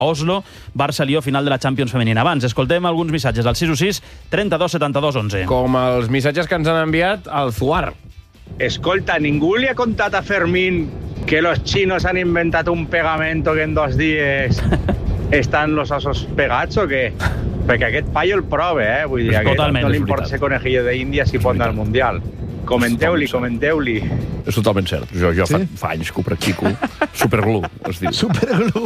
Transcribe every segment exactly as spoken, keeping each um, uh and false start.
Oslo, Barça-Lió, final de la Champions femenina. Abans, escoltem alguns missatges al sis u sis, trenta-dos setanta-dos onze. Com els missatges que ens han enviat al Zuar. Escolta, ¿ningú le ha contado a Fermín que los chinos han inventado un pegamento que en dos días están los osos pegats o què? Perquè aquest paio el prove, eh? Vull dir, aquest no li importa ser conejillo de Índia si pot anar al Mundial. Comenteu-li, comenteu-li. És totalment cert. Jo, jo sí? fa, fa anys que ho practico. Superglue, es diu. Superglue.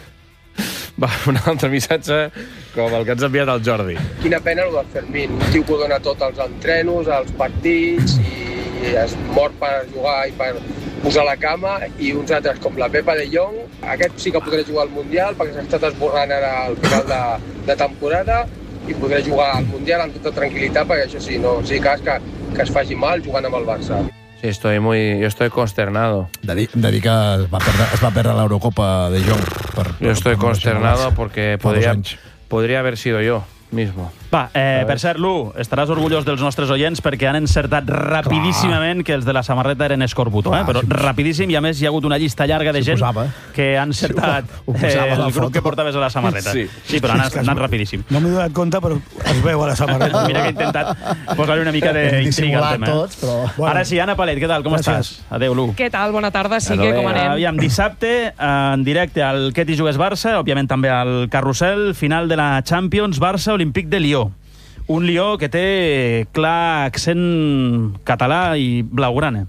Va, un altre missatge com el que ens ha enviat el Jordi. Quina pena el del Fermín. Un tio que ho dona tot als entrenos, als partits, i es mor per jugar i per posar la cama, i uns altres com la Pepa de Jong. Aquest sí que podrà jugar al Mundial perquè s'ha estat esborrant ara al final de, de temporada i podrà jugar al Mundial amb tota tranquil·litat perquè això sí, no sigui cas que, que es faci mal jugant amb el Barça. Sí, estoy muy, yo estoy consternado. De dir, de dir que es va perdre, es va perdre l'Eurocopa de Jong. Per, yo estoy per consternado porque podría, podría haber sido yo mismo. Va, eh, per cert, Lu, estaràs orgullós dels nostres oients perquè han encertat rapidíssimament que els de la samarreta eren escorbuto, eh? Però rapidíssim, i a més hi ha hagut una llista llarga de gent que han encertat eh, el grup que portaves a la samarreta. Sí, sí però han anat rapidíssim. No m'he donat compte, però es veu a la samarreta. Mira que he intentat posar-hi una mica d'intriga al tema. Tots, però... Ara sí, Anna Palet, què tal? Com estàs? Adéu, Lu. Què tal? Bona tarda, sí que com anem? Aviam, dissabte, en directe al Què t'hi jugues Barça, òbviament també al Carrusel, final de la Champions, Barça, Olímpic de Lió. Un Lió que té clar accent català i blaugrana.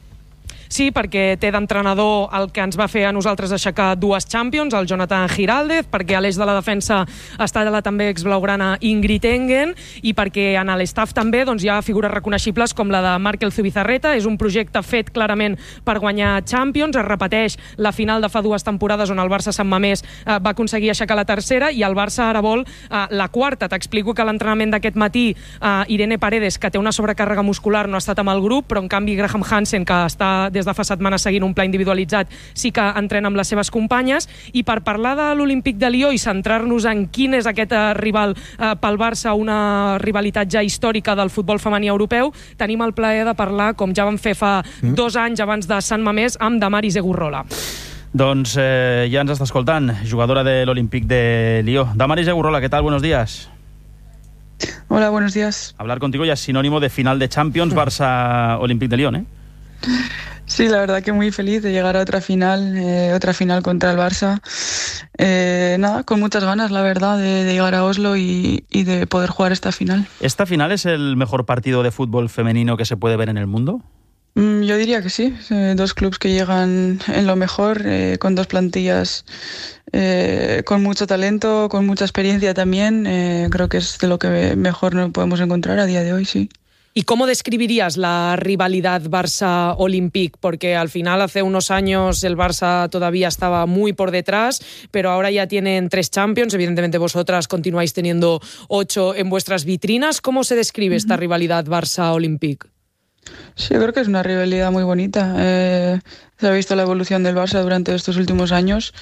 Sí, perquè té d'entrenador el que ens va fer a nosaltres aixecar dues Champions, el Jonathan Giraldez, perquè a l'eix de la defensa està la també exblaugrana Ingrid Engen, i perquè en l'estaf també doncs, hi ha figures reconeixibles com la de Markel Zubizarreta. És un projecte fet clarament per guanyar Champions. Es repeteix la final de fa dues temporades on el Barça Sant Mamés eh, va aconseguir aixecar la tercera, i el Barça ara vol eh, la quarta. T'explico que l'entrenament d'aquest matí eh, Irene Paredes, que té una sobrecàrrega muscular, no ha estat amb el grup, però en canvi Graham Hansen, que està des de fa setmanes seguint un pla individualitzat, sí que entrena amb les seves companyes. I per parlar de l'Olímpic de Lió i centrar-nos en quin és aquest rival eh, pel Barça, una rivalitat ja històrica del futbol femení europeu, tenim el plaer de parlar, com ja vam fer fa mm. dos anys abans de Sant Mamés, amb Damaris Egurrola. Doncs eh, ja ens està escoltant, jugadora de l'Olímpic de Lió. Damaris Egurrola, ¿qué tal? Buenos días. Hola, buenos días. Hablar contigo ya es sinónimo de final de Champions Barça-Olímpic de Lyon, ¿eh? Sí, la verdad que muy feliz de llegar a otra final, eh, otra final contra el Barça. Eh, nada, con muchas ganas, la verdad, de, de llegar a Oslo y, y de poder jugar esta final. ¿Esta final es el mejor partido de fútbol femenino que se puede ver en el mundo? Mm, yo diría que sí. Eh, dos clubes que llegan en lo mejor, eh, con dos plantillas eh, con mucho talento, con mucha experiencia también. Eh, creo que es de lo que mejor nos podemos encontrar a día de hoy, sí. ¿Y cómo describirías la rivalidad Barça-Olympique? Porque al final, hace unos años, el Barça todavía estaba muy por detrás, pero ahora ya tienen tres Champions. Evidentemente, vosotras continuáis teniendo ocho en vuestras vitrinas. ¿Cómo se describe uh-huh. esta rivalidad Barça-Olympique? Sí, yo creo que es una rivalidad muy bonita. Eh, se ha visto la evolución del Barça durante estos últimos años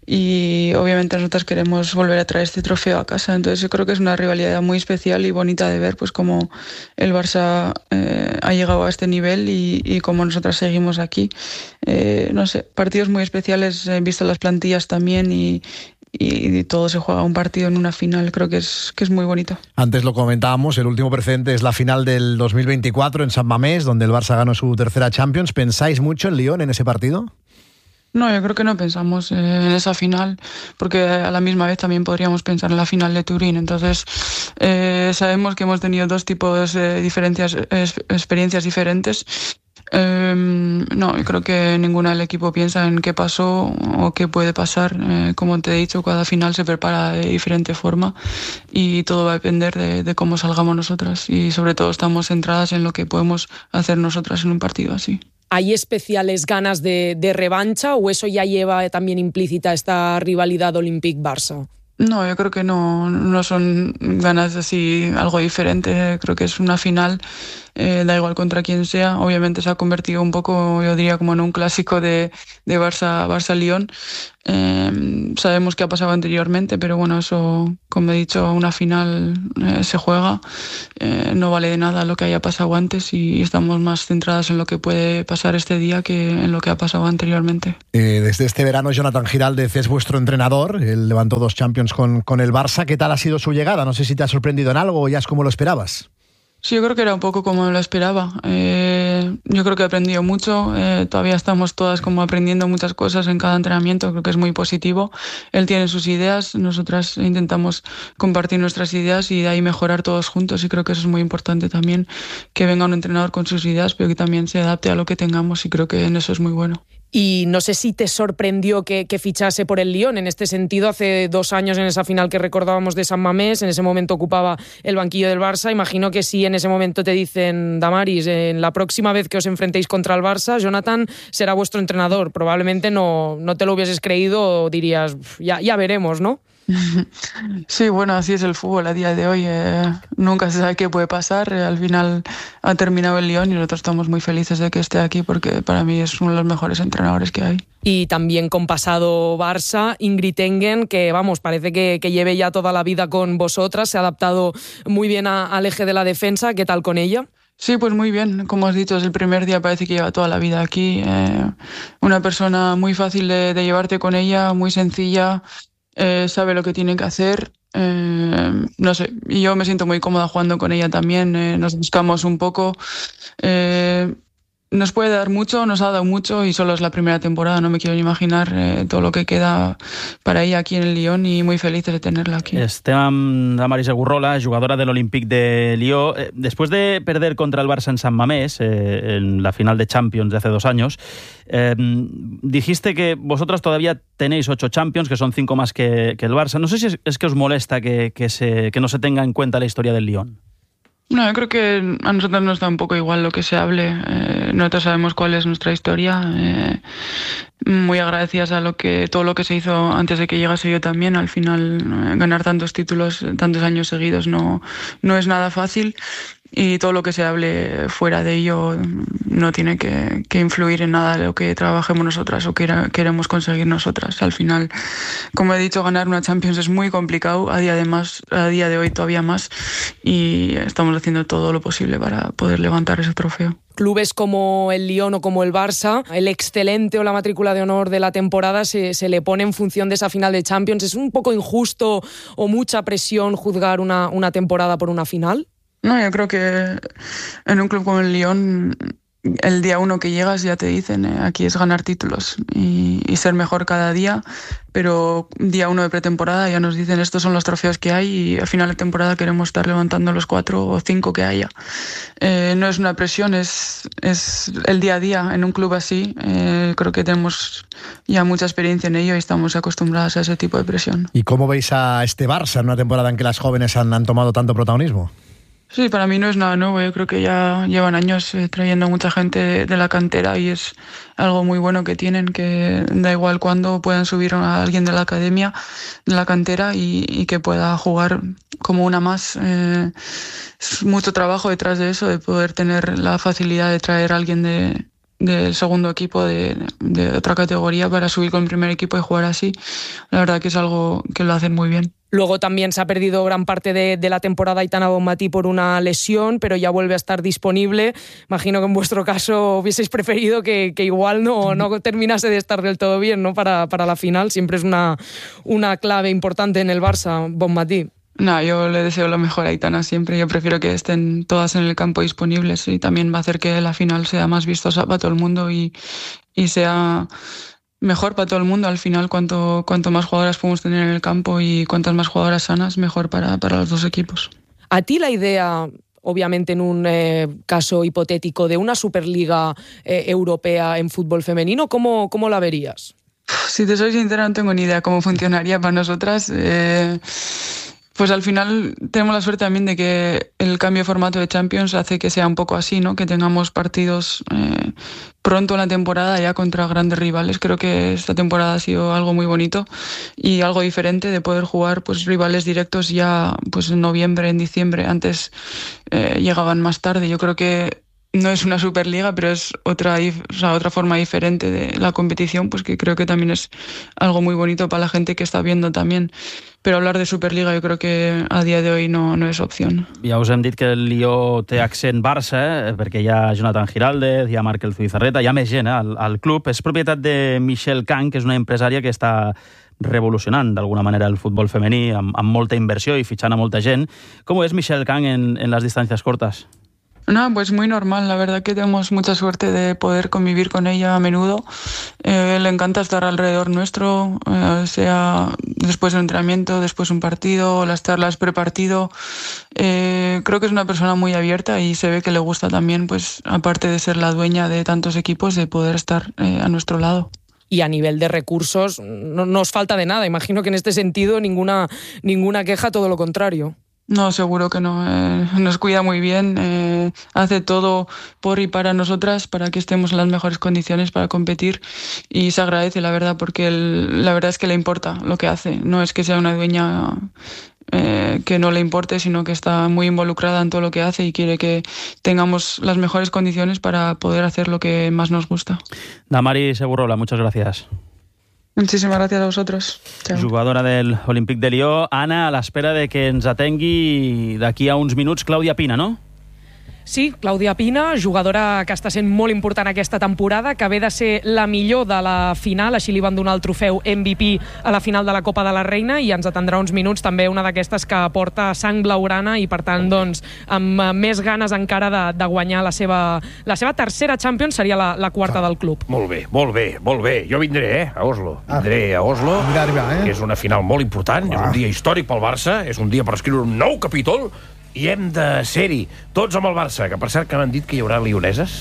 y obviamente nosotros queremos volver a traer este trofeo a casa. Entonces yo creo que es una rivalidad muy especial y bonita de ver, pues cómo el Barça eh, ha llegado a este nivel y, y cómo nosotras seguimos aquí. Eh, no sé, partidos muy especiales, he visto las plantillas también y y todo se juega un partido en una final, creo que es, que es muy bonito. Antes lo comentábamos, el último presente es la final del dos mil veinticuatro en San Mamés, donde el Barça ganó su tercera Champions. ¿Pensáis mucho en Lyon en ese partido? No, yo creo que no pensamos eh, en esa final, porque a la misma vez también podríamos pensar en la final de Turín. Entonces, eh, sabemos que hemos tenido dos tipos de diferencias, es, experiencias diferentes. Eh, no, yo creo que ninguna del equipo piensa en qué pasó o qué puede pasar. Eh, como te he dicho, cada final se prepara de diferente forma y todo va a depender de, de cómo salgamos nosotras, y sobre todo estamos centradas en lo que podemos hacer nosotras en un partido así. ¿Hay especiales ganas de, de revancha o eso ya lleva también implícita esta rivalidad Olympique-Barça? No, yo creo que no, no son ganas de decir algo diferente. Creo que es una final eh, da igual contra quién sea. Obviamente se ha convertido un poco, yo diría, como en un clásico de, de Barça, Barça-Lyon. Eh, sabemos qué ha pasado anteriormente, pero bueno, eso, como he dicho, una final eh, se juega, eh, no vale de nada lo que haya pasado antes y estamos más centradas en lo que puede pasar este día que en lo que ha pasado anteriormente. Eh, desde este verano Jonathan Giraldez es vuestro entrenador, él levantó dos Champions con, con el Barça. ¿Qué tal ha sido su llegada? No sé si te ha sorprendido en algo o ya es como lo esperabas. Sí, yo creo que era un poco como lo esperaba. Eh, yo creo que he aprendido mucho. Eh, todavía estamos todas como aprendiendo muchas cosas en cada entrenamiento. Creo que es muy positivo. Él tiene sus ideas, nosotras intentamos compartir nuestras ideas y de ahí mejorar todos juntos. Y creo que eso es muy importante también, que venga un entrenador con sus ideas, pero que también se adapte a lo que tengamos y creo que en eso es muy bueno. Y no sé si te sorprendió que, que fichase por el Lyon. En este sentido, hace dos años en esa final que recordábamos de San Mamés, en ese momento ocupaba el banquillo del Barça. Imagino que si en ese momento te dicen, Damaris, en la próxima vez que os enfrentéis contra el Barça, Jonathan será vuestro entrenador. Probablemente no, no te lo hubieses creído o dirías, ya, ya veremos, ¿no? Sí, bueno, así es el fútbol a día de hoy. Eh, nunca se sabe qué puede pasar. Eh, al final ha terminado el Lyon y nosotros estamos muy felices de que esté aquí porque para mí es uno de los mejores entrenadores que hay. Y también con pasado Barça, Ingrid Engen, que vamos, parece que, que lleve ya toda la vida con vosotras, se ha adaptado muy bien a, al eje de la defensa. ¿Qué tal con ella? Sí, pues muy bien. Como has dicho, desde el primer día parece que lleva toda la vida aquí. Eh, una persona muy fácil de, de llevarte con ella, muy sencilla. Eh, sabe lo que tiene que hacer, eh, no sé, y yo me siento muy cómoda jugando con ella también, eh, nos buscamos un poco, eh, nos puede dar mucho, nos ha dado mucho y solo es la primera temporada, no me quiero ni imaginar eh, todo lo que queda para ella aquí en el Lyon y muy felices de tenerla aquí. Estem amb Damaris Agurrola, jugadora del Olympique de Lió. Eh, después de perder contra el Barça en San Mamés, eh, en la final de Champions de hace dos años, eh, dijiste que vosotras todavía tenéis ocho Champions, que son cinco más que, que el Barça. No sé si es, es que os molesta que, que, se, que no se tenga en cuenta la historia del Lyon. No, yo creo que a nosotros nos da un poco igual lo que se hable. Eh, nosotros sabemos cuál es nuestra historia. Eh, muy agradecidas a lo que todo lo que se hizo antes de que llegase yo también. Al final, eh, ganar tantos títulos, tantos años seguidos, no, no es nada fácil. Y todo lo que se hable fuera de ello no tiene que, que influir en nada de lo que trabajemos nosotras o que queremos conseguir nosotras. Al final, como he dicho, ganar una Champions es muy complicado, a día de, más, a día de hoy todavía más, y estamos haciendo todo lo posible para poder levantar ese trofeo. Clubes como el Lyon o como el Barça, el excelente o la matrícula de honor de la temporada se, se le pone en función de esa final de Champions. ¿Es un poco injusto o mucha presión juzgar una, una temporada por una final? No, yo creo que en un club como el Lyon, el día uno que llegas ya te dicen eh, aquí es ganar títulos y, y ser mejor cada día, pero día uno de pretemporada ya nos dicen estos son los trofeos que hay y a final de temporada queremos estar levantando los cuatro o cinco que haya. Eh, no es una presión, es, es el día a día en un club así. Eh, creo que tenemos ya mucha experiencia en ello y estamos acostumbradas a ese tipo de presión. ¿Y cómo veis a este Barça en una temporada en que las jóvenes han, han tomado tanto protagonismo? Sí, para mí no es nada nuevo. Yo creo que ya llevan años eh, trayendo mucha gente de, de la cantera y es algo muy bueno que tienen, que da igual cuándo puedan subir a alguien de la academia, de la cantera y, y que pueda jugar como una más. Eh, es mucho trabajo detrás de eso, de poder tener la facilidad de traer a alguien de del segundo equipo de, de otra categoría para subir con el primer equipo y jugar así. La verdad que es algo que lo hacen muy bien. Luego también se ha perdido gran parte de, de la temporada Aitana Bonmatí por una lesión, pero ya vuelve a estar disponible. Imagino que en vuestro caso hubieseis preferido que, que igual no, no terminase de estar del todo bien, ¿no? Para, para la final. Siempre es una, una clave importante en el Barça, Bonmatí. No, yo le deseo lo mejor a Aitana siempre. Yo prefiero que estén todas en el campo disponibles y también va a hacer que la final sea más vistosa para todo el mundo y, y sea mejor para todo el mundo. Al final, cuanto, cuanto más jugadoras podemos tener en el campo y cuantas más jugadoras sanas, mejor para, para los dos equipos. ¿A ti la idea, obviamente en un eh, caso hipotético, de una Superliga eh, europea en fútbol femenino, ¿cómo, cómo la verías? Si te soy sincera, no tengo ni idea cómo funcionaría para nosotras. Eh... Pues al final tenemos la suerte también de que el cambio de formato de Champions hace que sea un poco así, ¿no? Que tengamos partidos eh, pronto en la temporada ya contra grandes rivales. Creo que esta temporada ha sido algo muy bonito y algo diferente de poder jugar pues rivales directos ya pues en noviembre, en diciembre. Antes eh, llegaban más tarde. Yo creo que no es una Superliga, pero es otra, o sea, otra forma diferente de la competición, pues que creo que también es algo muy bonito para la gente que está viendo también. Però hablar de Superliga jo crec que a dia d'avui no, no és opció. Ja us hem dit que el Lió té accent Barça, eh, perquè hi ha Jonathan Giraldez, hi ha Markel Zubizarreta, hi ha més gent eh, al, al club. És propietat de Michelle Kang, que és una empresària que està revolucionant d'alguna manera el futbol femení, amb, amb molta inversió i fitxant a molta gent. Com és Michelle Kang en, en les distàncies cortes? No, pues muy normal, la verdad que tenemos mucha suerte de poder convivir con ella a menudo. Eh, le encanta estar alrededor nuestro, eh, sea después de un entrenamiento, después de un partido, las charlas prepartido. Eh, creo que es una persona muy abierta y se ve que le gusta también, pues aparte de ser la dueña de tantos equipos, de poder estar eh, a nuestro lado. Y a nivel de recursos no nos falta de nada. Imagino que en este sentido ninguna, ninguna queja, todo lo contrario. No, seguro que no. Eh, nos cuida muy bien, eh, hace todo por y para nosotras, para que estemos en las mejores condiciones para competir y se agradece, la verdad, porque el, la verdad es que le importa lo que hace. No es que sea una dueña eh, que no le importe, sino que está muy involucrada en todo lo que hace y quiere que tengamos las mejores condiciones para poder hacer lo que más nos gusta. Damari Segurola, muchas gracias. Muchísimas gracias a vosotros. Chao. Jugadora del Olímpic de Lió. Anna, a l'espera de que ens atengui d'aquí a uns minuts Clàudia Pina, no? Sí, Clàudia Pina, jugadora que està sent molt important aquesta temporada, que ve de ser la millor de la final, així li van donar el trofeu M V P a la final de la Copa de la Reina i ens atendrà uns minuts també una d'aquestes que porta sang blaugrana i per tant doncs amb més ganes encara de, de guanyar la seva, la seva tercera Champions, seria la, la quarta del club. Molt bé, molt bé, molt bé. Jo vindré, eh, a Oslo. Vindré a Oslo, que és una final molt important, és un dia històric pel Barça, és un dia per escriure un nou capítol i hem de ser-hi, tots amb el Barça, que per cert que m'han dit que hi haurà lioneses.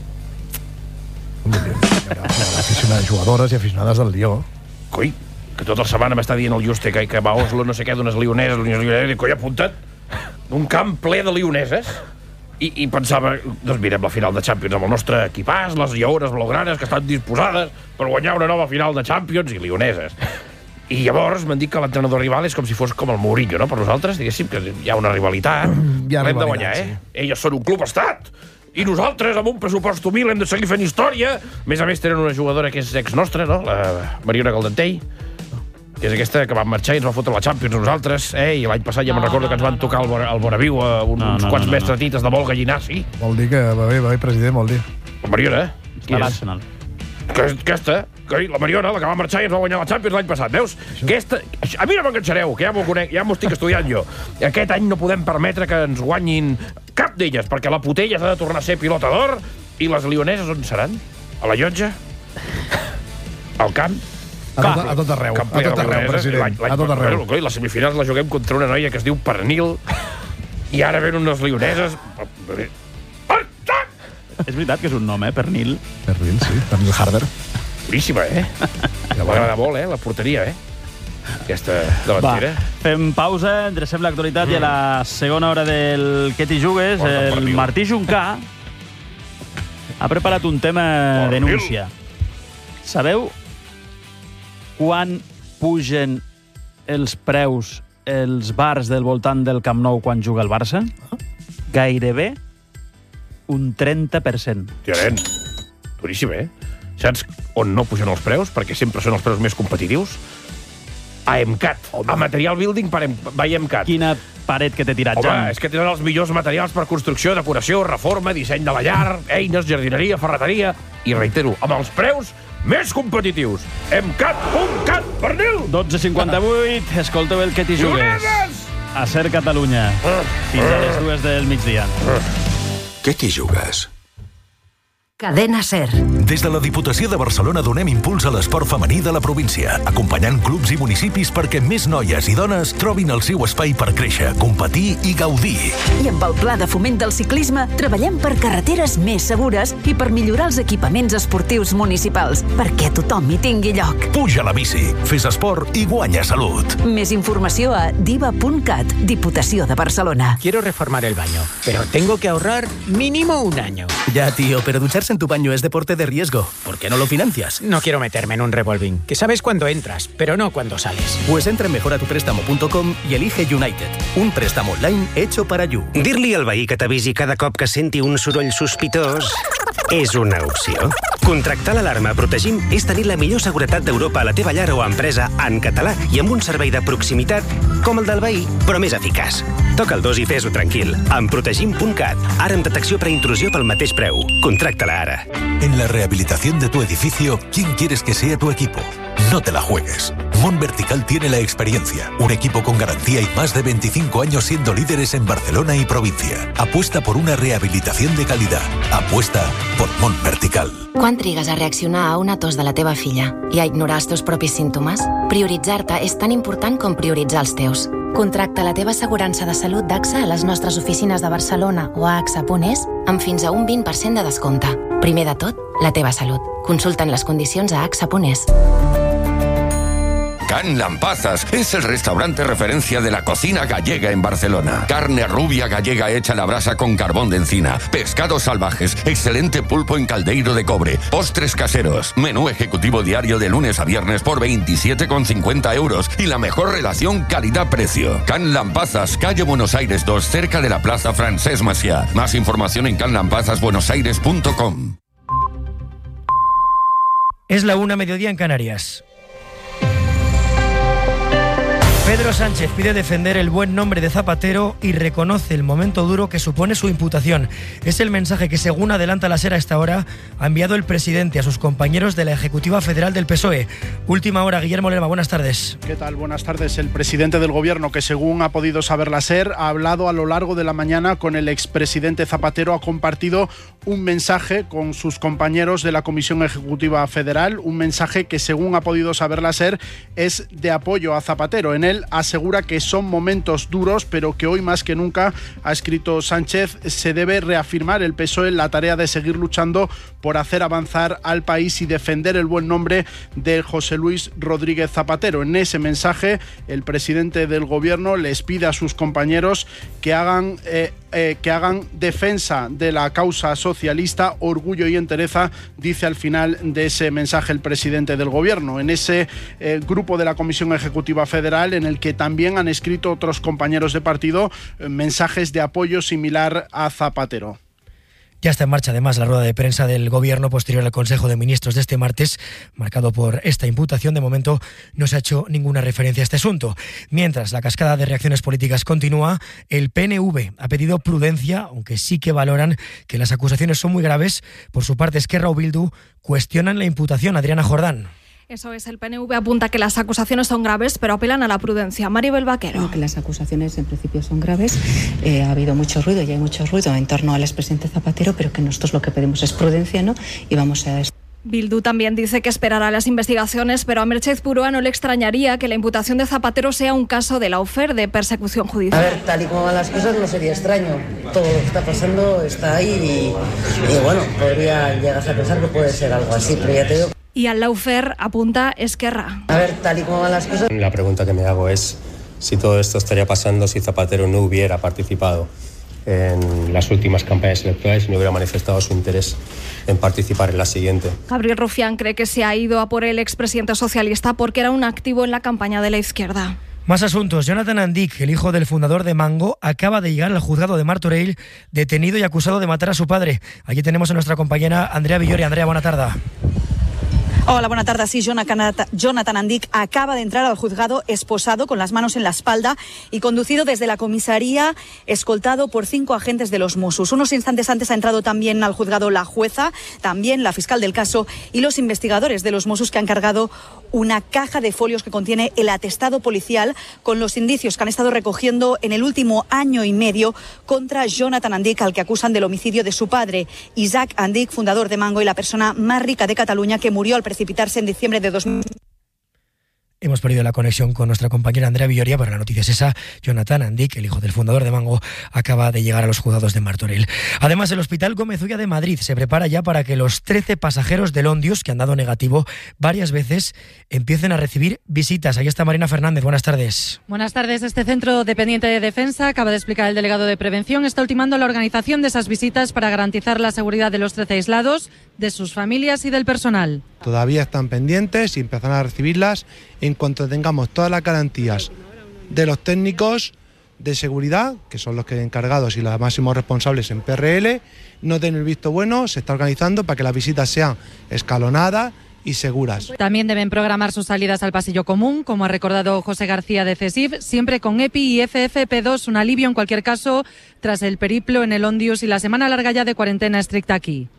Aficionades, jugadores i aficionades del Lió. Coi, que tota la setmana m'està dient el Juste que, que va a Oslo no sé què d'unes lioneses, unes lioneses, i coi, apunta't, un camp ple de lioneses. I, i pensava, doncs mirem la final de Champions amb el nostre equipàs, les lleones blaugranes que estan disposades per guanyar una nova final de Champions i lioneses. I llavors m'han dit que l'entrenador rival és com si fos com el Mourinho, no? Per nosaltres, diguéssim, que hi ha una rivalitat. Hi ha l'hem de guanyar, eh? Sí. Elles són un club estat. I nosaltres, amb un pressupost humil, hem de seguir fent història. A més a més, tenen una jugadora que és ex nostra, no? La Mariona Caldentell, que és aquesta que va marxar i ens va fotre la Champions a nosaltres, eh? I l'any passat ja me'n recordo que ens van tocar al Bona, Bonaviu a un, no, no, uns quants no, no, no. mestratites de vol gallinaci. Vol dir que va bé, va bé, president, vol dir. La Mariona, eh? Qui és? L'Arsenal. Que, aquesta, que la Mariona, la que va marxar i ens va guanyar la Champions l'any passat, veus? Aquesta, a mi no m'enganxareu, que ja m'ho conec, ja m'ho estic estudiant jo. Aquest any no podem permetre que ens guanyin cap d'elles, perquè la Putella s'ha de tornar a ser pilota d'or i les lioneses on seran? A la Llotja? Al camp? A tot, a tot arreu, a tot arreu, president, l'any, l'any, a tot arreu. Coi, les semifinals la juguem contra una noia que es diu Pernil i ara ven unes lioneses... És veritat que és un nom, eh? Pernil. Pernil, sí. Pernil Harder. Boníssima, eh? Ja m'agrada molt, eh? La porteria, eh? Aquesta davantera. Va, fem pausa, endrecem l'actualitat mm. i a la segona hora del Que t'hi jugues, Porta el Martí Juncà ha preparat un tema Pornil. denúncia. Sabeu quan pugen els preus els bars del voltant del Camp Nou quan juga el Barça? Gairebé un trenta per cent. Tia, nen, duríssim, eh? Saps on no pugen els preus? Perquè sempre són els preus més competitius? A EMCAT. A Material Building per by EMCAT. Quina paret que t'he tirat, Home, Jan. és que tenen els millors materials per construcció, decoració, reforma, disseny de la llar, eines, jardineria, ferreteria... I reitero, amb els preus més competitius. EMCAT punt cat, pernil! dotze cinquanta-vuit, escolteu el Que t'hi jugues. A Ser Catalunya. Fins a les dues del migdia. ¿Qué te jugas? Cadena SER. Des de la Diputació de Barcelona donem impuls a l'esport femení de la província, acompanyant clubs i municipis perquè més noies i dones trobin el seu espai per créixer, competir i gaudir. I amb el Pla de Foment del Ciclisme treballem per carreteres més segures i per millorar els equipaments esportius municipals, perquè tothom hi tingui lloc. Puja a la bici, fes esport i guanya salut. Més informació a diva punt cat, Diputació de Barcelona. Quiero reformar el baño, pero tengo que ahorrar mínimo un año. Ya, tío, pero ducharse en tu baño es deporte de riesgo. ¿Por qué no lo financias? No quiero meterme en un revolving, que sabes cuándo entras, pero no cuándo sales. Pues entra en mejora tu préstamo punto com y elige United, un préstamo online hecho para You. Dir-li al veí que t'avisi cada cop que senti un soroll sospitós és una opció. Contractar l'alarma Protegim és tenir la millor seguretat d'Europa a la teva llar o empresa en català i amb un servei de proximitat com el del veí, però més eficaç. Toca el dos i fes-ho tranquil. Amb protegim punt cat. Ara amb detecció preintrusió pel mateix preu. Contracta-la ara. En la rehabilitación de tu edificio, ¿quién quieres que sea tu equipo? No te la juegues. Mon Vertical tiene la experiencia, un equipo con garantía y más de veinticinco años siendo líderes en Barcelona y provincia. Apuesta por una rehabilitación de calidad. Apuesta por Mon Vertical. Quan trigues a reaccionar a una tos de la teva filla i a ignorar els teus propis símptomes? Prioritzar-te és tan important com prioritzar els teus. Contracta la teva assegurança de salut d'A X A a les nostres oficines de Barcelona o a A X A punt es amb fins a un vint per cent de descompte. Primer de tot, la teva salut. Consulta'n les condicions a A X A punt es. Can Lampazas es el restaurante referencia de la cocina gallega en Barcelona. Carne rubia gallega hecha a la brasa con carbón de encina, pescados salvajes, excelente pulpo en caldeiro de cobre, postres caseros, menú ejecutivo diario de lunes a viernes por veintisiete con cincuenta euros y la mejor relación calidad-precio. Can Lampazas, calle Buenos Aires dos, cerca de la Plaza Francesc Macià. Más información en can lampazas buenos aires punto com. Es la una, mediodía en Canarias. Pedro Sánchez pide defender el buen nombre de Zapatero y reconoce el momento duro que supone su imputación. Es el mensaje que, según adelanta la SER a esta hora, ha enviado el presidente a sus compañeros de la Ejecutiva Federal del P S O E. Última hora, Guillermo Lerma, buenas tardes. ¿Qué tal? Buenas tardes. El presidente del Gobierno, que según ha podido saber la SER, ha hablado a lo largo de la mañana con el expresidente Zapatero, ha compartido un mensaje con sus compañeros de la Comisión Ejecutiva Federal, un mensaje que, según ha podido saber la SER, es de apoyo a Zapatero. En él asegura que son momentos duros, pero que hoy más que nunca, ha escrito Sánchez, se debe reafirmar el P S O E en la tarea de seguir luchando por hacer avanzar al país y defender el buen nombre de José Luis Rodríguez Zapatero. En ese mensaje, el presidente del Gobierno les pide a sus compañeros que hagan eh, eh, que hagan defensa de la causa socialista, orgullo y entereza, dice al final de ese mensaje el presidente del Gobierno. En ese eh, grupo de la Comisión Ejecutiva Federal, en el que también han escrito otros compañeros de partido eh, mensajes de apoyo similar a Zapatero. Ya está en marcha, además, la rueda de prensa del Gobierno posterior al Consejo de Ministros de este martes, marcado por esta imputación. De momento no se ha hecho ninguna referencia a este asunto. Mientras la cascada de reacciones políticas continúa, el P N V ha pedido prudencia, aunque sí que valoran que las acusaciones son muy graves. Por su parte, Esquerra o Bildu cuestionan la imputación. Adriana Jordán. Eso es, el P N V apunta que las acusaciones son graves, pero apelan a la prudencia. Maribel Vaquero. No, que las acusaciones en principio son graves. Eh, ha habido mucho ruido y hay mucho ruido en torno al expresidente Zapatero, pero que nosotros lo que pedimos es prudencia, ¿no? Y vamos a... Bildu también dice que esperará las investigaciones, pero a Merchez Purúa no le extrañaría que la imputación de Zapatero sea un caso de Lawfare, de persecución judicial. A ver, tal y como van las cosas no sería extraño. Todo lo que está pasando está ahí y, y bueno, podría llegarse a pensar que puede ser algo así, pero ya te digo... Y al Lawfare apunta Esquerra. A ver, tal y como van las cosas... La pregunta que me hago es si todo esto estaría pasando si Zapatero no hubiera participado en las últimas campañas electorales y no hubiera manifestado su interés en participar en la siguiente. Gabriel Rufián cree que se ha ido a por el expresidente socialista porque era un activo en la campaña de la izquierda. Más asuntos. Jonathan Andic, el hijo del fundador de Mango, acaba de llegar al juzgado de Martorell, detenido y acusado de matar a su padre. Allí tenemos a nuestra compañera Andrea Villori. Andrea, buena tarde. Hola, buena tarde. Sí, Jonathan Andic acaba de entrar al juzgado esposado con las manos en la espalda y conducido desde la comisaría, escoltado por cinco agentes de los Mossos. Unos instantes antes ha entrado también al juzgado la jueza, también la fiscal del caso y los investigadores de los Mossos, que han cargado una caja de folios que contiene el atestado policial con los indicios que han estado recogiendo en el último año y medio contra Jonathan Andic, al que acusan del homicidio de su padre, Isaac Andic, fundador de Mango y la persona más rica de Cataluña, que murió al precipitarse en diciembre de dos mil. Hemos perdido la conexión con nuestra compañera Andrea Villoria, pero la noticia es esa. Jonathan Andic, el hijo del fundador de Mango, acaba de llegar a los juzgados de Martorell. Además, el Hospital Gómez Ulla de Madrid se prepara ya para que los trece pasajeros del Ondius, que han dado negativo varias veces, empiecen a recibir visitas. Ahí está Marina Fernández. Buenas tardes. Buenas tardes. Este centro dependiente de Defensa, acaba de explicar el delegado de Prevención, está ultimando la organización de esas visitas para garantizar la seguridad de los trece aislados, de sus familias y del personal. Todavía están pendientes y empezarán a recibirlas en cuanto tengamos todas las garantías de los técnicos de seguridad, que son los que encargados y los máximos responsables en P R L, no den el visto bueno. Se está organizando para que las visitas sean escalonadas y seguras. También deben programar sus salidas al pasillo común, como ha recordado José García de CESIF, siempre con EPI y F F P dos, un alivio en cualquier caso tras el periplo en el Ondius y la semana larga ya de cuarentena estricta aquí.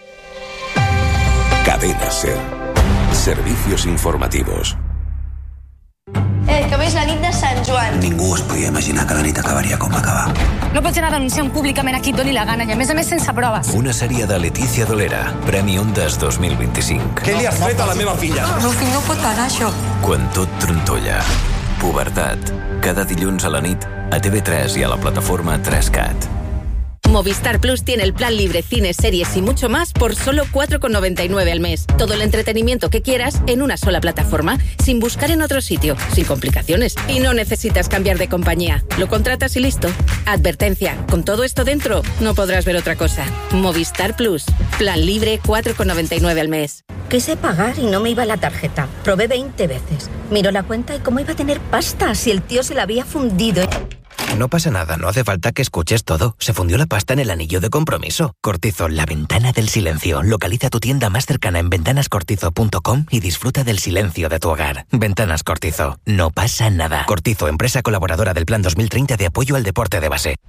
Cadena SER. Servicios informativos. Eh, que veig la nit de Sant Joan. Ningú es podia imaginar que la nit acabaria com va acabar. No pots anar denunciant públicament a qui et doni la gana i a més a més sense proves. Una sèrie de Letícia Dolera, Premi Ondas dos mil vint-i-cinc. Què li has fet a la meva filla? El meu fill no pot anar, això. Quan tot trontolla. Pubertat. Cada dilluns a la nit a T V tres i a la plataforma tres cat. Movistar Plus tiene el plan libre, cines, series y mucho más por solo cuatro con noventa y nueve al mes. Todo el entretenimiento que quieras en una sola plataforma, sin buscar en otro sitio, sin complicaciones. Y no necesitas cambiar de compañía. Lo contratas y listo. Advertencia, con todo esto dentro, no podrás ver otra cosa. Movistar Plus. Plan libre, cuatro con noventa y nueve al mes. Quise pagar y no me iba la tarjeta. Probé veinte veces. Miró la cuenta y cómo iba a tener pasta si el tío se la había fundido. No pasa nada, no hace falta que escuches todo. Se fundió la pasta en el anillo de compromiso. Cortizo, la ventana del silencio. Localiza tu tienda más cercana en ventanas cortizo punto com y disfruta del silencio de tu hogar. Ventanas Cortizo. No pasa nada. Cortizo, empresa colaboradora del Plan dos mil treinta de apoyo al deporte de base.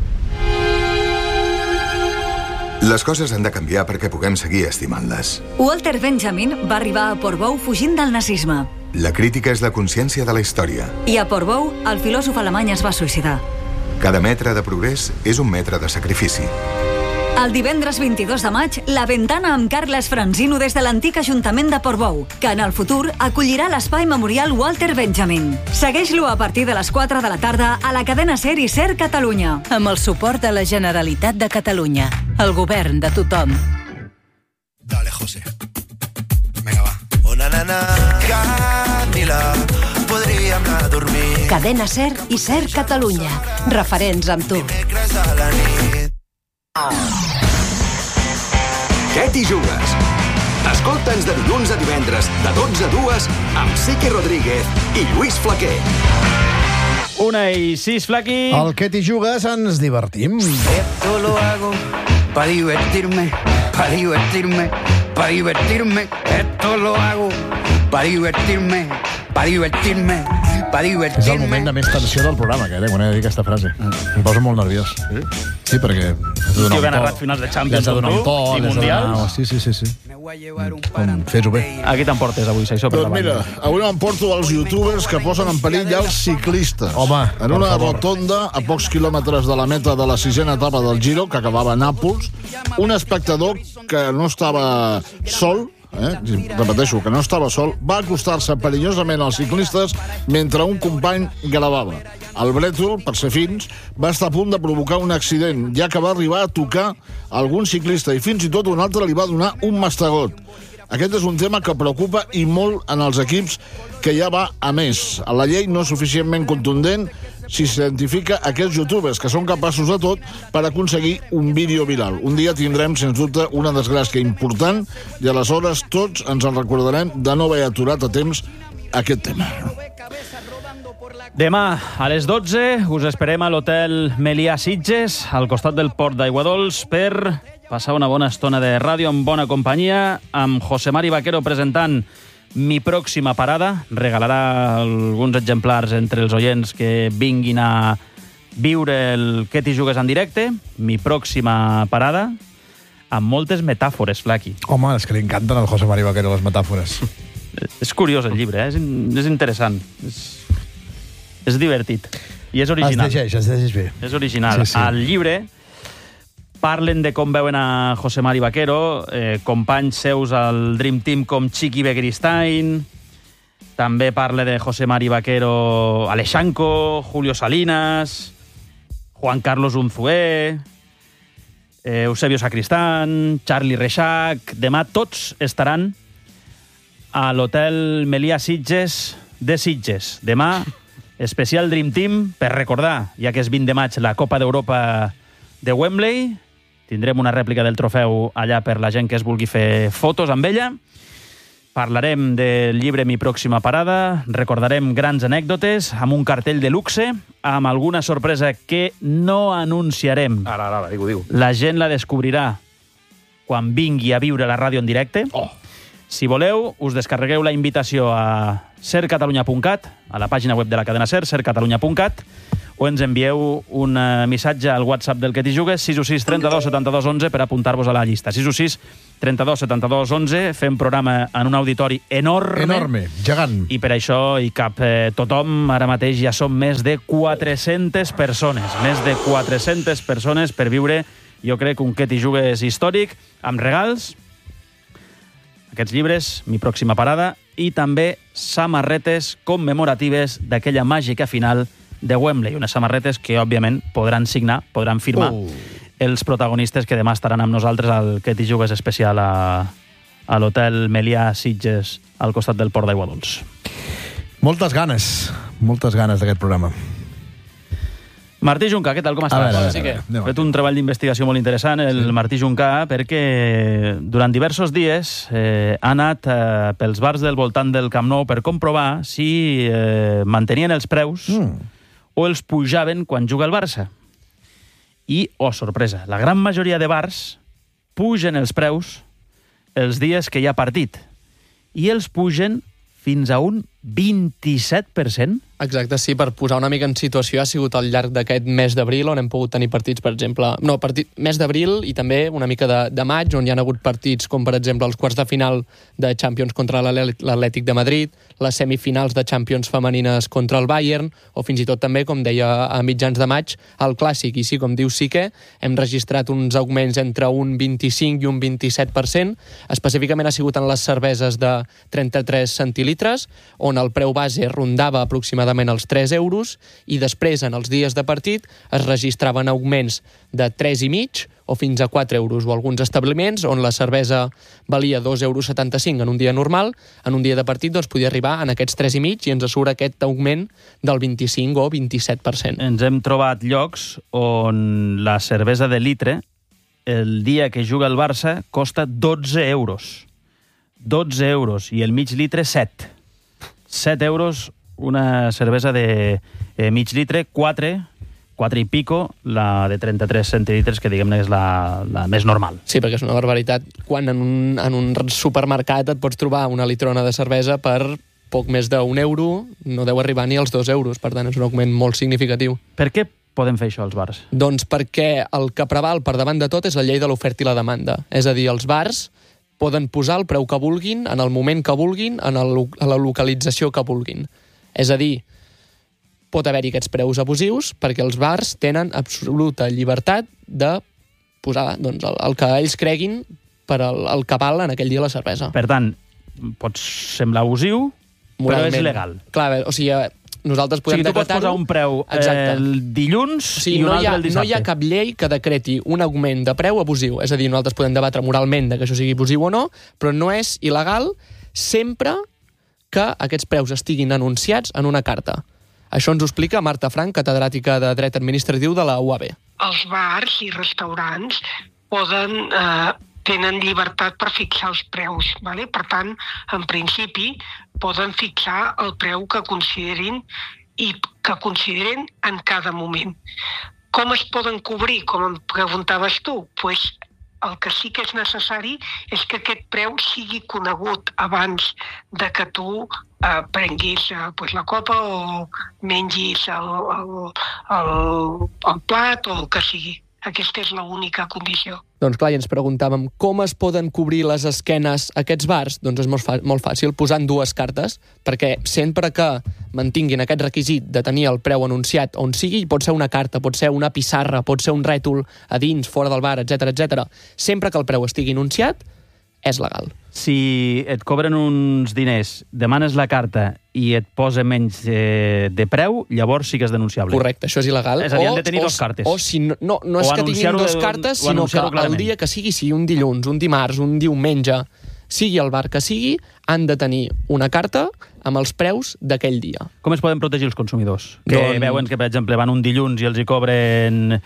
Les coses han de canviar perquè puguem seguir estimant-les. Walter Benjamin va arribar a Portbou fugint del nazisme. La crítica és la consciència de la història. I a Portbou, el filòsof alemany es va suïcidar. Cada metre de progrés és un metre de sacrifici. El divendres vint-i-dos de maig, La Ventana amb Carles Franzino des de l'antic Ajuntament de Portbou, que en el futur acollirà l'espai memorial Walter Benjamin. Segueix-lo a partir de les quatre de la tarda a la cadena SER i SER Catalunya. Amb el suport de la Generalitat de Catalunya, el govern de tothom. Dale, José. Venga, va. Una nana, Camila, podríem anar a dormir. Cadena SER i SER Catalunya. Referents amb tu. Què t'hi jugues? Escolta'ns de dilluns a divendres, de dotze a dues, amb Sique Rodríguez i Lluís Flaquer. Una i sis, Flaqui. El que t'hi jugues ens divertim. Esto lo hago para divertirme, para divertirme, para divertirme. Esto lo hago para divertirme, para divertirme, para divertirme. És el moment de més tensió del programa, que quan he de dir aquesta frase. Em posa molt nerviós. Sí, perquè... Un tio que ha narrat finals de Champions com tu i Mundials. Sí, sí, sí, sí. Com fes-ho bé. Aquí t'emportes avui, Saixó, per Doncs mira, avui m'emporto els youtubers que posen en perill els ciclistes. Home, en una rotonda, a pocs quilòmetres de la meta de la sisena etapa del Giro, que acabava a Nàpols, un espectador que no estava sol, eh? repeteixo, que no estava sol, va acostar-se perillosament als ciclistes mentre un company gravava. El brètol, per ser fins, va estar a punt de provocar un accident, ja que va arribar a tocar algun ciclista i fins i tot un altre li va donar un mastegot. Aquest és un tema que preocupa i molt en els equips que ja va a més. La llei no és suficientment contundent si s'identifica aquests youtubers que són capaços de tot per aconseguir un vídeo viral. Un dia tindrem, sens dubte, una desgràcia important i aleshores tots ens en recordarem de no haver aturat a temps aquest tema. Demà a les dotze us esperem a l'hotel Melià Sitges, al costat del port d'Aiguadols, per passar una bona estona de ràdio en bona companyia, amb José Mari Vaquero presentant Mi Pròxima Parada. Regalarà alguns exemplars entre els oients que vinguin a viure el Que t'hi jugues en directe. Mi Pròxima Parada, amb moltes metàfores, Flaqui. Home, és que li encanten al José Mari Vaquero les metàfores. És curiós el llibre, eh? és, és interessant. És, és divertit. I és original. Es llegeix, es llegeix bé. És original. Sí, sí. Al llibre parlen de com veuen a José Mari Vaquero, eh, companys seus al Dream Team com Chiqui Begiristain, també parla de José Mari Vaquero Alexanco, Julio Salinas, Juan Carlos Unzué, eh, Eusebio Sacristán, Charlie Reixac. Demà tots estaran a l'Hotel Melià Sitges de Sitges. Demà, especial Dream Team per recordar, ja que és vint de maig, la Copa d'Europa de Wembley. Tindrem una rèplica del trofeu allà per la gent que es vulgui fer fotos amb ella. Parlarem del llibre Mi Pròxima Parada, recordarem grans anècdotes, amb un cartell de luxe, amb alguna sorpresa que no anunciarem. Ara, ara, ara, digo, digo. La gent la descobrirà quan vingui a viure la ràdio en directe. Oh. Si voleu, us descarregueu la invitació a ser catalunya punt cat, a la pàgina web de la cadena SER, ser catalunya punt cat, o ens envieu un uh, missatge al WhatsApp del Que t'hi jugues, sis u sis, trenta-dos, setanta-dos, onze, per apuntar-vos a la llista. sis u sis, trenta-dos, setanta-dos, onze, fem programa en un auditori enorme. Enorme, gegant. I per això hi cap eh, tothom. Ara mateix ja som més de quatre-centes persones. Més de quatre-centes persones per viure, jo crec, un Que t'hi jugues històric, amb regals, aquests llibres, Mi Pròxima Parada, i també samarretes commemoratives d'aquella màgica final de Wembley. Unes samarretes que, òbviament, podran signar, podran firmar uh. els protagonistes que demà estaran amb nosaltres al Que t'hi jugues especial a, a l'Hotel Melià Sitges, al costat del Port d'Aigua Dols. Moltes ganes, moltes ganes d'aquest programa. Martí Juncà, què tal, com estàs? A veure, a veure, sí que a veure. He fet un treball d'investigació molt interessant, el sí. Martí Juncà, perquè durant diversos dies eh, ha anat eh, pels bars del voltant del Camp Nou per comprovar si eh, mantenien els preus mm. o els pujaven quan juga el Barça. I, oh, sorpresa, la gran majoria de bars pugen els preus els dies que hi ha partit. I els pugen fins a un vint-i-set per cent. Exacte, sí, per posar una mica en situació, ha sigut al llarg d'aquest mes d'abril on hem pogut tenir partits, per exemple... No, partit, mes d'abril i també una mica de, de maig, on hi ha hagut partits com, per exemple, els quarts de final de Champions contra l'Atlètic de Madrid, les semifinals de Champions femenines contra el Bayern, o fins i tot també, com deia, a mitjans de maig, el Clàssic. I sí, com diu Sique, hem registrat uns augments entre un vint-i-cinc i un vint-i-set per cent. Específicament ha sigut en les cerveses de trenta-tres centilitres, on el preu base rondava aproximadament els tres euros, i després, en els dies de partit, es registraven augments de tres i mig o fins a quatre euros, o alguns establiments on la cervesa valia dos euros setanta-cinc en un dia normal, en un dia de partit doncs podia arribar en aquests tres i mig i ens surt aquest augment del vint-i-cinc o vint-i-set per cent. Ens hem trobat llocs on la cervesa de litre, el dia que juga el Barça, costa dotze euros. dotze euros, i el mig litre, set. set euros una cervesa de eh, mig litre, quatre, quatre i pico, la de trenta-tres centilitres, que diguem-ne és la, la més normal. Sí, perquè és una barbaritat. Quan en un, en un supermercat et pots trobar una litrona de cervesa per poc més d'un euro, no deu arribar ni als dos euros, per tant és un augment molt significatiu. Per què poden fer això els bars? Doncs perquè el que preval per davant de tot és la llei de l'oferta i la demanda. És a dir, els bars poden posar el preu que vulguin, en el moment que vulguin, en el, a la localització que vulguin. És a dir, pot haver-hi aquests preus abusius perquè els bars tenen absoluta llibertat de posar doncs, el, el que ells creguin per el, el que val en aquell dia la cervesa. Per tant, pot semblar abusiu, moralment, però és legal. Clar, o sigui, nosaltres podem decretar-ho... O sigui, tu pots posar un preu eh, el dilluns o sigui, i un no altre el dissabte. No hi ha cap llei que decreti un augment de preu abusiu. És a dir, nosaltres podem debatre moralment de que això sigui abusiu o no, però no és il·legal sempre que aquests preus estiguin anunciats en una carta. Això ens ho explica Marta Frank, catedràtica de Dret Administratiu de la U A B. Els bars i restaurants poden, eh, tenen llibertat per fixar els preus. Vale? Per tant, en principi, poden fixar el preu que considerin i que consideren en cada moment. Com es poden cobrir, com em preguntaves tu? Pues el que sí que és necessari és que aquest preu sigui conegut abans de que tu eh, prenguis eh, pues la copa o mengis el, el, el, el plat o el que sigui. Aquesta és l'única condició. Doncs clar, i ens preguntàvem com es poden cobrir les esquenes aquests bars? Doncs és molt, molt fàcil, posant dues cartes, perquè sempre que mantinguin aquest requisit de tenir el preu anunciat on sigui, pot ser una carta, pot ser una pissarra, pot ser un rètol a dins, fora del bar, etcètera, etcètera. Sempre que el preu estigui anunciat, és legal. Si et cobren uns diners, demanes la carta i et posa menys eh, de preu, llavors sí que és denunciable. Correcte, això és il·legal. És a dir, han de tenir o, dues cartes. O si no, no, no és que tinguin dues cartes, sinó que el dia que sigui, sigui un dilluns, un dimarts, un diumenge, sigui el bar que sigui, han de tenir una carta amb els preus d'aquell dia. Com es poden protegir els consumidors? Que Doncs... veuen que, per exemple, van un dilluns i els hi cobren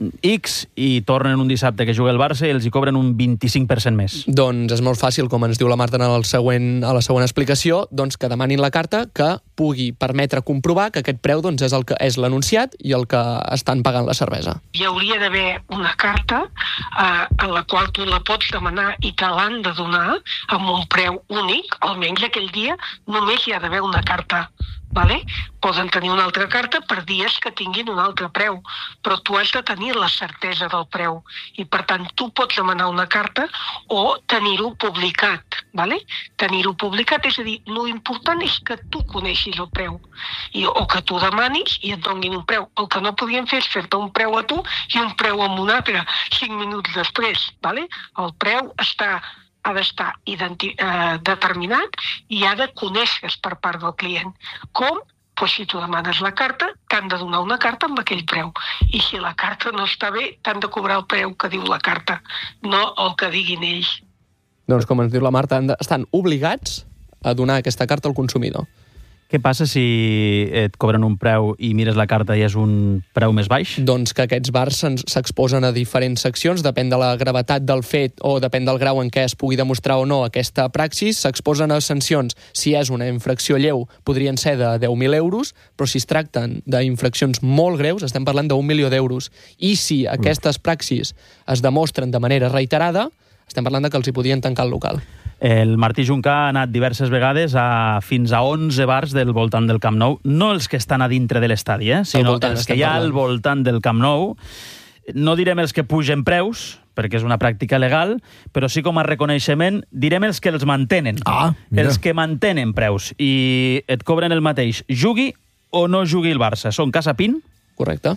X i tornen un dissabte que juga el Barça i els hi cobren un vint-i-cinc per cent més. Doncs és molt fàcil, com ens diu la Marta en el següent, a la següent explicació, doncs que demanin la carta que pugui permetre comprovar que aquest preu doncs, és el que és l'anunciat i el que estan pagant la cervesa. Hi hauria d'haver una carta eh, en la qual tu la pots demanar i te l'han de donar amb un preu únic, almenys aquell dia només hi ha d'haver una carta. Vale? Poden tenir una altra carta per dies que tinguin un altre preu, però tu has de tenir la certesa del preu i per tant tu pots demanar una carta o tenir-ho publicat. Vale? Tenir-ho publicat, és a dir, l'important és que tu coneixis el preu I, o que tu demanis i et donin un preu. El que no podien fer és fer-te un preu a tu i un preu a un altre cinc minuts després. Vale? El preu està ha d'estar identi- eh, determinat i ha de conèixer per part del client. Com? Pues si tu demanes la carta, t'han de donar una carta amb aquell preu. I si la carta no està bé, t'han de cobrar el preu que diu la carta, no el que diguin ells. Doncs com ens diu la Marta, estan obligats a donar aquesta carta al consumidor. Què passa si et cobren un preu i mires la carta i és un preu més baix? Doncs que aquests bars s'exposen a diferents seccions, depèn de la gravetat del fet o depèn del grau en què es pugui demostrar o no aquesta praxis, s'exposen a sancions. Si és una infracció lleu, podrien ser de deu mil euros, però si es tracten d'infraccions molt greus, estem parlant d'un milió d'euros. I si aquestes praxis es demostren de manera reiterada, estem parlant de que els hi podien tancar el local. El Martí Juncà ha anat diverses vegades a fins a onze bars del voltant del Camp Nou, no els que estan a dintre de l'estadi, eh? sinó voltant, els que hi ha parlant. Al voltant del Camp Nou. No direm els que pugen preus, perquè és una pràctica legal, però sí com a reconeixement direm els que els mantenen. Ah, mira. Els que mantenen preus i et cobren el mateix. Jugui o no jugui el Barça. Són Casa Pin. Correcte.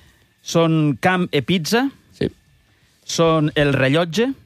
Són Camp e Pizza. Sí. Són El Rellotge.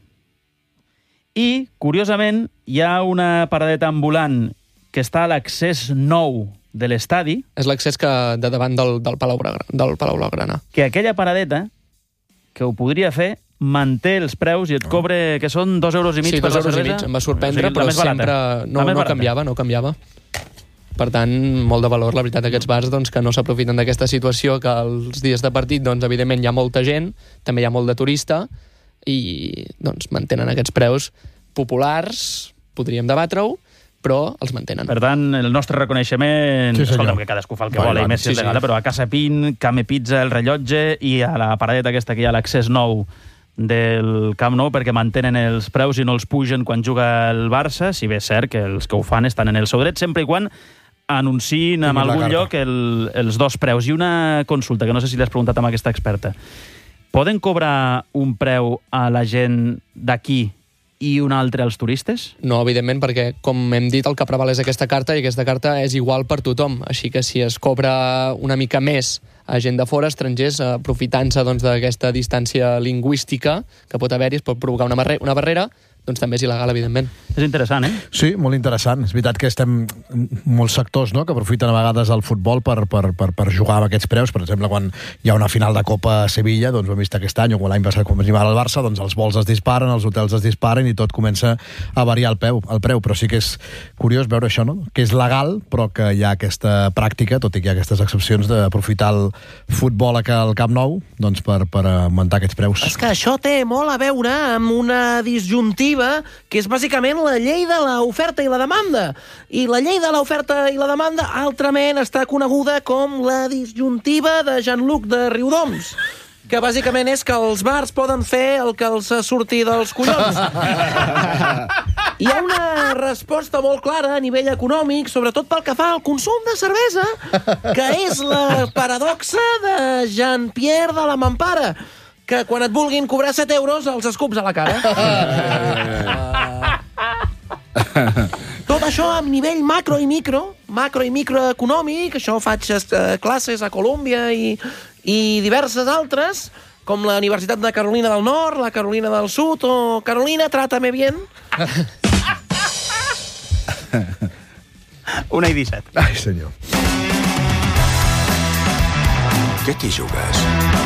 I, curiosament, hi ha una paradeta ambulant que està a l'accés nou de l'estadi. És l'accés que de davant del, del Palau del Palau Blaugrana. Que aquella paradeta, que ho podria fer, manté els preus i et cobre, que són dos euros i mig sí, per la cervesa. Sí, dos euros i mig, em va sorprendre, o sigui, però sempre no, no canviava, no canviava. Per tant, molt de valor, la veritat, aquests bars doncs, que no s'aprofiten d'aquesta situació, que els dies de partit, doncs, evidentment, hi ha molta gent, també hi ha molt de turista, i doncs, mantenen aquests preus populars, podríem debatre-ho, però els mantenen. Per tant, el nostre reconeixement, sí, escolta'm, que cadascú fa el que vol, i més si és legal, però a Casa Pin, Camp e Pizza, El Rellotge i a la paradeta aquesta que hi ha a l'accés nou del Camp Nou, perquè mantenen els preus i no els pugen quan juga el Barça, si bé és cert que els que ho fan estan en el seu dret, sempre i quan anunciïn en algun lloc el, els dos preus. I una consulta, que no sé si l'has preguntat amb aquesta experta. Poden cobrar un preu a la gent d'aquí i un altre als turistes? No, evidentment, perquè, com hem dit, el que preval és aquesta carta i aquesta carta és igual per tothom. Així que si es cobra una mica més a gent de fora, estrangers, aprofitant-se doncs, d'aquesta distància lingüística que pot haver-hi, es pot provocar una, barre una barrera, doncs també és il·legal, evidentment. És interessant, eh? Sí, molt interessant. És veritat que estem molts sectors, no?, que aprofiten a vegades el futbol per, per, per, per jugar amb aquests preus. Per exemple, quan hi ha una final de Copa a Sevilla, doncs ho hem vist aquest any, o quan l'any passat quan vam al Barça, doncs els vols es disparen, els hotels es disparen i tot comença a variar el preu, el preu. Però sí que és curiós veure això, no?, que és legal, però que hi ha aquesta pràctica, tot i que hi ha aquestes excepcions d'aprofitar el futbol al Camp Nou, doncs per, per augmentar aquests preus. És que això té molt a veure amb una disjuntiva que és bàsicament la llei de l'oferta i la demanda. I la llei de l'oferta i la demanda altrament està coneguda com la disjuntiva de Jean-Luc de Riudoms. que bàsicament és que els bars poden fer el que els surti dels collons. Hi ha una resposta molt clara a nivell econòmic, sobretot pel que fa al consum de cervesa, que és la paradoxa de Jean-Pierre de la Mampara, que quan et vulguin cobrar set euros els escups a la cara. Tot això a nivell macro i micro, macro i microeconòmic, això faig eh, classes a Colòmbia i, i diverses altres, com la Universitat de Carolina del Nord, la Carolina del Sud, o Carolina, trátame bien. Una i disset. Ai, senyor. Què t'hi jugues?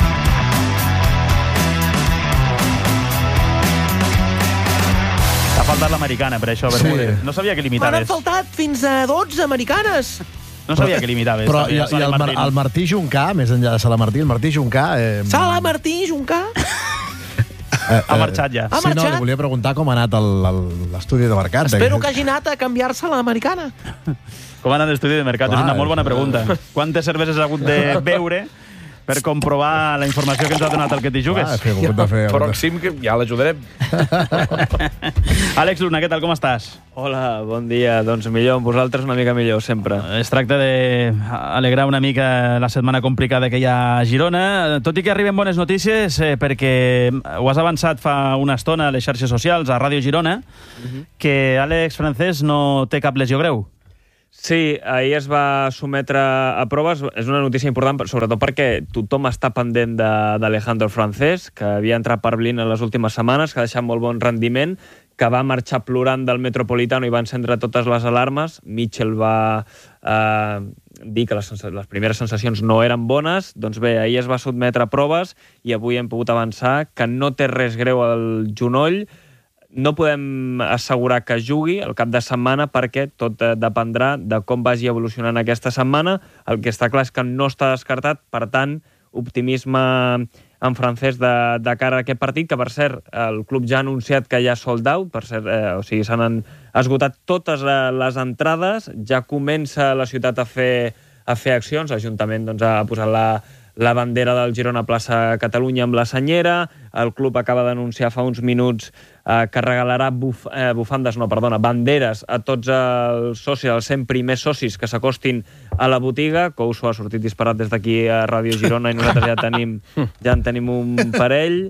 T'ha faltat l'americana, per això, Bermúdez. Sí. No sabia que limitaves. M'han faltat fins a dotze americanes. No sabia que limitaves. Però i, i el, Mar, el Martí Juncà, més enllà de Salamartí, el Martí Juncà... Eh... Salamartí Juncà? Eh, ha marxat ja. Ha sí, marxat? no, li volia preguntar com ha anat l'estudi de mercat. Espero que hagi anat a canviar-se a l'americana. Com ha anat l'estudi de mercat? Clar, és una molt bona pregunta. Quantes cerveses ha hagut de beure per comprovar la informació que ens ha donat el que t'hi jugues? Ah, fer, ja, fer, pròxim, que ja l'ajudarem. Àlex Luna, què tal, com estàs? Hola, bon dia. Doncs millor, amb vosaltres una mica millor, sempre. Es tracta d'alegrar una mica la setmana complicada que hi ha a Girona, tot i que arriben bones notícies, eh, perquè ho has avançat fa una estona a les xarxes socials, a Ràdio Girona, uh-huh. que Àlex Francés no té cap lesió greu. Sí, ahir es va sometre a proves. És una notícia important, sobretot perquè tothom està pendent d'Alejandro Francés, que havia entrat per Berlín en les últimes setmanes, que ha deixat molt bon rendiment, que va marxar plorant del Metropolitano i va encendre totes les alarmes. Mitchell va eh, dir que les, les primeres sensacions no eren bones. Doncs bé, ahir es va sotmetre a proves i avui hem pogut avançar que no té res greu al genoll. No podem assegurar que jugui el cap de setmana perquè tot dependrà de com vagi evolucionant aquesta setmana. El que està clar és que no està descartat, per tant, optimisme en Francés de, de cara a aquest partit, que per cert, el club ja ha anunciat que hi ha sold out, per cert, eh, o sigui, s'han esgotat totes les entrades, ja comença la ciutat a fer, a fer accions, l'Ajuntament doncs, ha posat la la bandera del Girona a plaça Catalunya amb la senyera, el club acaba d'anunciar fa uns minuts eh, que regalarà buf, eh, bufandes, no, perdona, banderes a tots els socis, els cent primers socis que s'acostin a la botiga. Couso ha sortit disparat des d'aquí a Ràdio Girona i nosaltres ja tenim, ja en tenim un parell.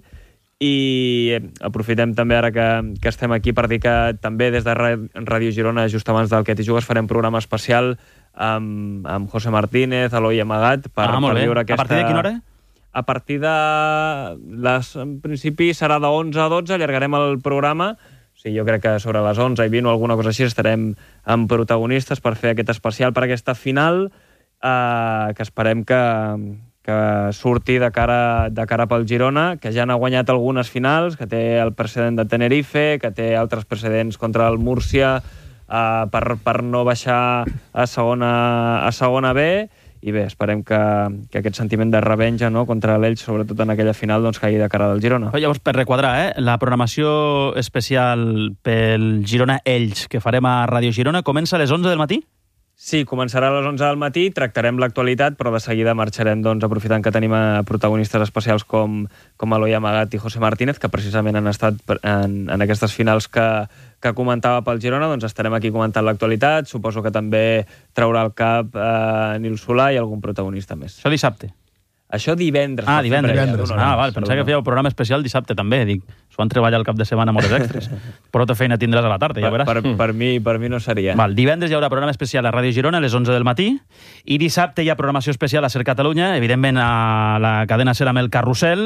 I aprofitem també ara que, que estem aquí per dir que també des de Ràdio Girona, just abans del Que t'hi jugues, farem programa especial amb, amb José Martínez, Eloi Amagat, per, ah, per viure aquesta... A partir de quina hora? A partir de... Les, en principi serà de onze a dotze, allargarem el programa. O sigui, jo crec que sobre les onze i vint o alguna cosa així estarem amb protagonistes per fer aquest especial per aquesta final, eh, que esperem que... que surti de cara, de cara pel Girona, que ja n'ha guanyat algunes finals, que té el precedent de Tenerife, que té altres precedents contra el Múrcia eh, per, per no baixar a segona, a segona B, i bé, esperem que, que aquest sentiment de revenja, no, contra l'Elx, sobretot en aquella final, doncs caigui de cara del Girona. Llavors, per requadrar, eh, la programació especial pel Girona-Elx que farem a Ràdio Girona comença a les onze del matí? Sí, començarà a les onze del matí, tractarem l'actualitat, però de seguida marxarem, doncs, aprofitant que tenim a protagonistes especials com, com Eloi Amagat i José Martínez, que precisament han estat en, en aquestes finals que, que comentava pel Girona, doncs estarem aquí comentant l'actualitat. Suposo que també traurà el cap eh, Nil Solà i algun protagonista més. Això dissabte? Això divendres. Ah, divendres. divendres. Ah, val, pensava que fèieu programa especial dissabte també. Dic, s'ho han treballat el cap de setmana amb hores extres. Però tota feina tindràs a la tarda, ja per, veràs. Per, per, mi, per mi no seria. Val, divendres hi haurà programa especial a Ràdio Girona a les onze del matí i dissabte hi ha programació especial a Ser Catalunya, evidentment a la cadena Ser amb el Carrusel,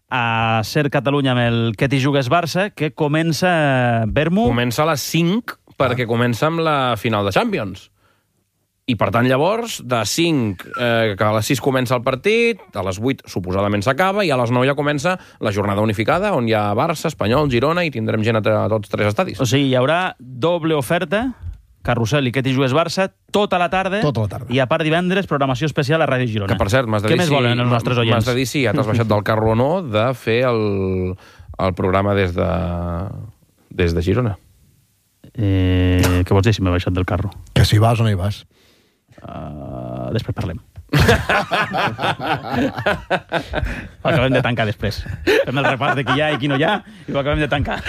a Ser Catalunya amb el Que t'hi jugues Barça, que comença, Bermu... Comença a les cinc, perquè ah. comença amb la final de Champions. I, per tant, llavors, de cinc, eh, que a les sis comença el partit, a les vuit, suposadament, s'acaba, i a les nou ja comença la jornada unificada, on hi ha Barça, Espanyol, Girona, i tindrem gent a, a tots tres estadis. O sigui, hi haurà doble oferta, Carrusel i Que t'hi jugues Barça, tota la tarda, tota la tarda. I a part divendres, programació especial a Ràdio Girona. Que, per cert, m'has de dir, Què més volen els nostres oients? M'has de dir si ja t'has baixat del carro o no de fer el, el programa des de, des de Girona. Eh, què vols dir si m'he baixat del carro? Que si vas o no hi vas. Uh, després parlem. Ho acabem de tancar després. Fem el repàs de qui hi ha i qui no hi ha i ho acabem de tancar.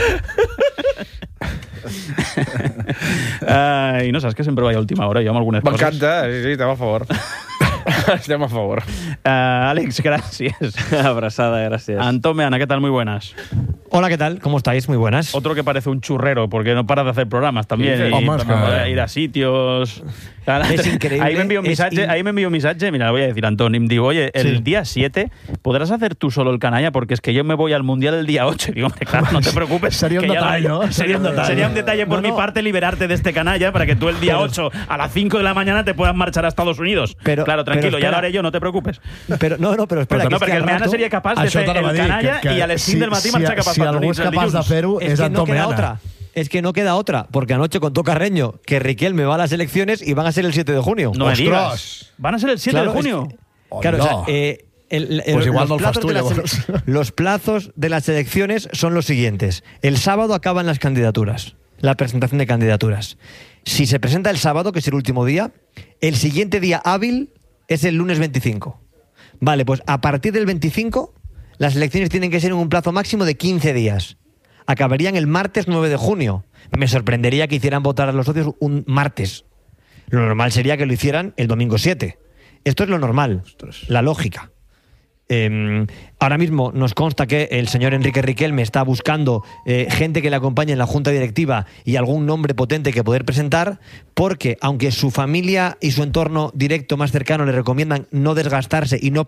uh, I no saps que sempre vaig a última hora, jo amb algunes coses. M'encanta, sí, sí, estem a favor. Estem a favor. Uh, Àlex, gràcies. Abrazada, gracias. Antón Meana, ¿qué tal? Muy buenas. Hola, ¿qué tal? ¿Cómo estáis? Muy buenas. Otro que parece un churrero, porque no para de hacer programas también. Sí, y Home, es para que... ir a sitios... Es increíble. Ahí me envió un mensaje, in... ahí me envió un mensaje, mira, lo voy a decir, Antón, y me digo, oye, el sí. día siete podrás hacer tú solo el canalla, porque es que yo me voy al Mundial el día ocho. Y digo, hombre, claro, no te preocupes. Sería un detalle, ¿no? Sería, sería un detalle, sería un detalle por no, mi no. parte liberarte de este canalla para que tú el día pero... ocho a las cinco de la mañana te puedas marchar a Estados Unidos. Pero, claro, tranquilo, pero ya lo haré yo, no te preocupes. Pero, no, no, pero espera. Però, que no, perquè el Meana seria capaç de fer el canalla que, que, i a les cinc si, del matí si, marxar cap a Estats Units. Si algú és capaç de fer-ho, és, és Antón Meana. Otra. Es que no queda otra, porque anoche contó Carreño que Riquelme va a las elecciones y van a ser el siete de junio. No me digas. ¿Van a ser el siete claro, de junio? Es que, claro, o sea, eh, el, el, pues igual los, no plazos de las, los plazos de las elecciones son los siguientes. El sábado acaban las candidaturas, la presentación de candidaturas. Si se presenta el sábado, que es el último día, el siguiente día hábil es el lunes veinticinco. Vale, pues a partir del veinticinco, las elecciones tienen que ser en un plazo máximo de quince días. Acabarían el martes nueve de junio. Me sorprendería que hicieran votar a los socios un martes. Lo normal sería que lo hicieran el domingo siete. Esto es lo normal, la lógica. Eh, ahora mismo nos consta que el señor Enrique Riquelme está buscando eh, gente que le acompañe en la junta directiva y algún nombre potente que poder presentar, porque aunque su familia y su entorno directo más cercano le recomiendan no desgastarse y no